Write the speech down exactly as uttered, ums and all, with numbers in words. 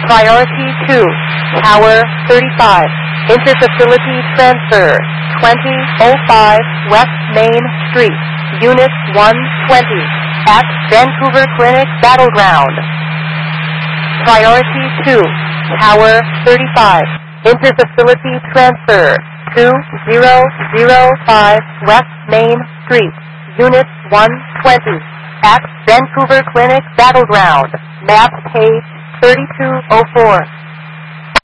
Priority two, Tower thirty-five. Interfacility transfer, twenty oh five West Main Street, Unit one twenty, at Vancouver Clinic Battleground. Priority two, Tower thirty-five. Interfacility transfer, two thousand five West Main Street, Unit one twenty, at Vancouver Clinic Battleground. Map page thirty-two oh four.